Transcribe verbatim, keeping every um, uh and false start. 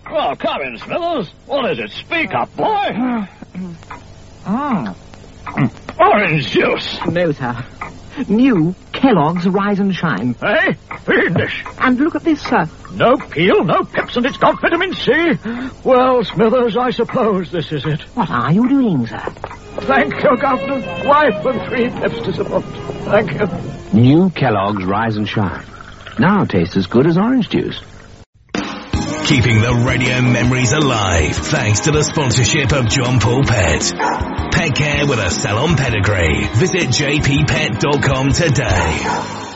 Well, come in, Smithers. What is it? Speak up, boy. Oh. Orange juice. No, sir. New Kellogg's Rise and Shine. Hey, fiendish. And look at this, sir. No peel, no pips, and it's got vitamin C. Well, Smithers, I suppose this is it. What are you doing, sir? Thank you, Governor. Wife and three pips to support. Thank you. New Kellogg's Rise and Shine. Now tastes as good as orange juice. Keeping the radio memories alive thanks to the sponsorship of John Paul Pet. Pet care with a salon pedigree. Visit j p pet dot com today.